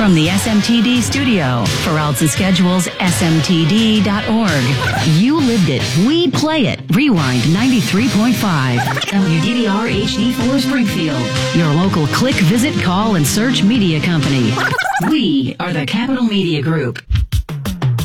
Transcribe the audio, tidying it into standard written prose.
from the SMTD studio. For routes and schedules, smtd.org. You lived it. We play it. Rewind 93.5. WDVR HD4 Springfield. Your local click, visit, call, and search media company. We are the Capital Media Group.